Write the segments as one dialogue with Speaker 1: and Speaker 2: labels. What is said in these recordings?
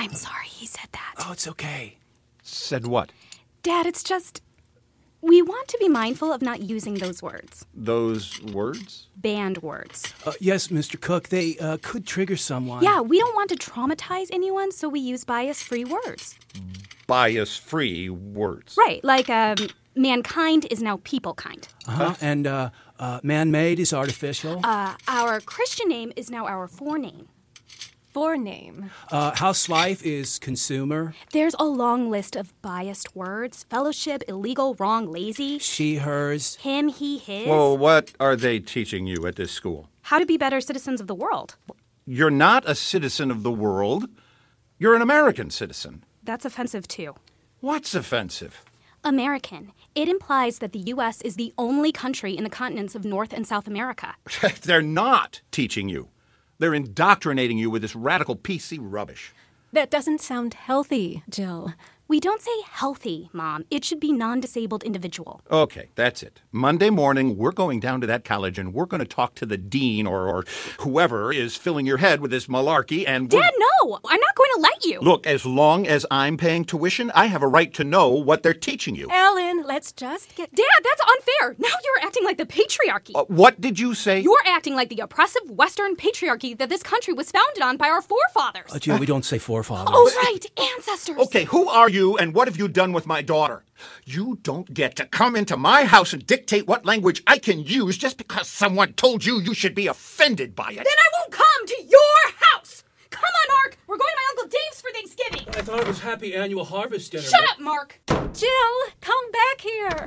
Speaker 1: I'm sorry he said that.
Speaker 2: Oh, it's okay.
Speaker 3: Said what?
Speaker 1: Dad, it's just... We want to be mindful of not using those words.
Speaker 3: Those words?
Speaker 1: Banned words.
Speaker 2: Yes, Mr. Cook, they could trigger someone.
Speaker 1: Yeah, we don't want to traumatize anyone, so we use bias-free words.
Speaker 3: Bias-free words.
Speaker 1: Right, like, mankind is now people-kind.
Speaker 2: And man-made is artificial.
Speaker 1: Our Christian name is now our forename.
Speaker 4: Forename.
Speaker 2: Housewife is consumer.
Speaker 1: There's a long list of biased words. Fellowship, illegal, wrong, lazy.
Speaker 2: She, hers.
Speaker 1: Him, he, his.
Speaker 3: Well, what are they teaching you at this school?
Speaker 1: How to be better citizens of the world.
Speaker 3: You're not a citizen of the world. You're an American citizen.
Speaker 1: That's offensive, too.
Speaker 3: What's offensive?
Speaker 1: American. It implies that the U.S. is the only country in the continents of North and South America.
Speaker 3: They're not teaching you. They're indoctrinating you with this radical PC rubbish.
Speaker 4: That doesn't sound healthy, Jill.
Speaker 1: We don't say healthy, Mom. It should be non-disabled individual.
Speaker 3: Okay, that's it. Monday morning, we're going down to that college and we're going to talk to the dean or whoever is filling your head with this malarkey and...
Speaker 1: Dad, no! I'm not going to let you!
Speaker 3: Look, as long as I'm paying tuition, I have a right to know what they're teaching you.
Speaker 4: Ellen, let's just get...
Speaker 1: Dad, that's unfair! Now you're acting like the patriarchy.
Speaker 3: What did you say?
Speaker 1: You're acting like the oppressive Western patriarchy that this country was founded on by our forefathers.
Speaker 2: Jill, we don't say forefathers.
Speaker 1: Oh, right, ancestors.
Speaker 3: Okay, who are you and what have you done with my daughter? You don't get to come into my house and dictate what language I can use just because someone told you you should be offended by it.
Speaker 1: Then I won't come to your house! Come on, Mark! We're going to my Uncle Dave's for Thanksgiving!
Speaker 2: I thought it was Happy Annual Harvest Dinner.
Speaker 1: Shut up, Mark!
Speaker 4: Jill, come back here.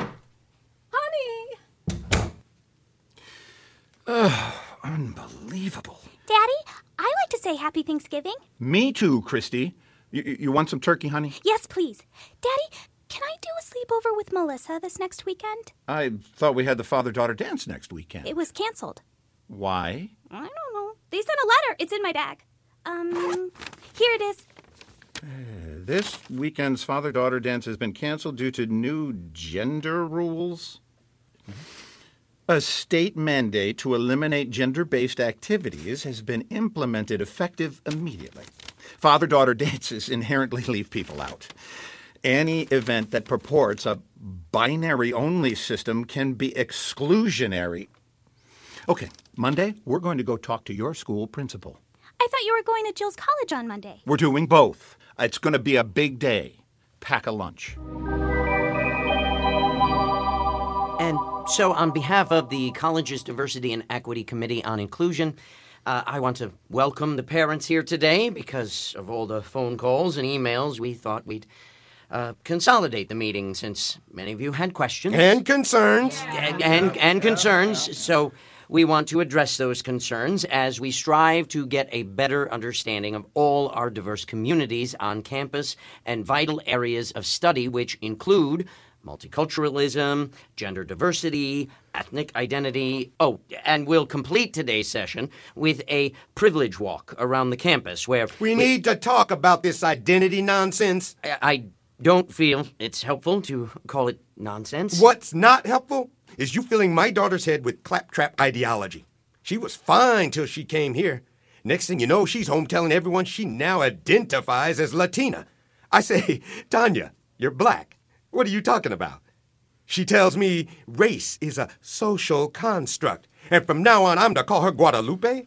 Speaker 4: Honey.
Speaker 3: Unbelievable.
Speaker 1: Daddy, I like to say Happy Thanksgiving.
Speaker 3: Me too, Christy. You want some turkey, honey?
Speaker 1: Yes, please. Daddy, can I do a sleepover with Melissa this next weekend?
Speaker 3: I thought we had the father-daughter dance next weekend.
Speaker 1: It was canceled.
Speaker 3: Why?
Speaker 1: I don't know. They sent a letter. It's in my bag. Here it is.
Speaker 3: This weekend's father-daughter dance has been canceled due to new gender rules. A state mandate to eliminate gender-based activities has been implemented effective immediately. Father-daughter dances inherently leave people out. Any event that purports a binary-only system can be exclusionary. Okay, Monday, we're going to go talk to your school principal.
Speaker 1: I thought you were going to Jill's college on Monday.
Speaker 3: We're doing both. It's going to be a big day. Pack a lunch.
Speaker 5: And so on behalf of the college's Diversity and Equity Committee on Inclusion, I want to welcome the parents here today. Because of all the phone calls and emails, we thought we'd consolidate the meeting since many of you had questions.
Speaker 6: And concerns.
Speaker 5: And concerns. So we want to address those concerns as we strive to get a better understanding of all our diverse communities on campus and vital areas of study, which include multiculturalism, gender diversity, ethnic identity. Oh, and we'll complete today's session with a privilege walk around the campus where
Speaker 6: We need to talk about this identity nonsense.
Speaker 5: I don't feel it's helpful to call it nonsense.
Speaker 6: What's not helpful is you filling my daughter's head with claptrap ideology. She was fine till she came here. Next thing you know, she's home telling everyone she now identifies as Latina. I say, Tanya, you're black. What are you talking about? She tells me race is a social construct. And from now on, I'm to call her Guadalupe?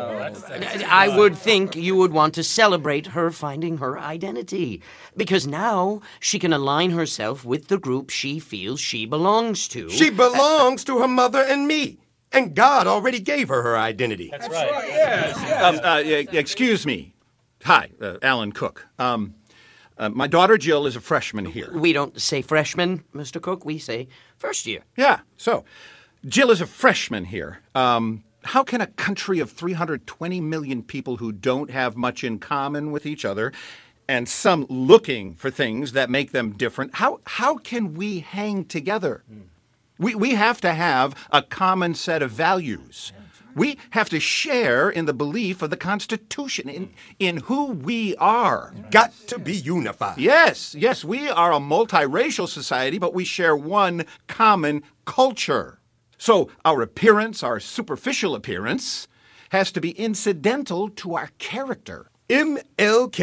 Speaker 5: I would think you would want to celebrate her finding her identity, because now she can align herself with the group she feels she belongs to.
Speaker 6: She belongs to her mother and me. And God already gave her her identity.
Speaker 7: That's right. Yes.
Speaker 3: Excuse me. Hi, Alan Cook. My daughter Jill is a freshman here.
Speaker 5: We don't say freshman, Mr. Cook. We say first year.
Speaker 3: Yeah, so Jill is a freshman here. How can a country of 320 million people who don't have much in common with each other and some looking for things that make them different, how can we hang together? We have to have a common set of values. We have to share in the belief of the Constitution, in who we are.
Speaker 6: Got to be unified.
Speaker 3: Yes, we are a multiracial society, but we share one common culture. So our appearance, our superficial appearance, has to be incidental to our character.
Speaker 6: MLK